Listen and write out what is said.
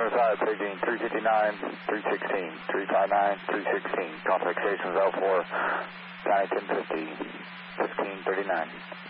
375, paging 359, 316, 359, 316. Contact stations L4, County 1050, 1539.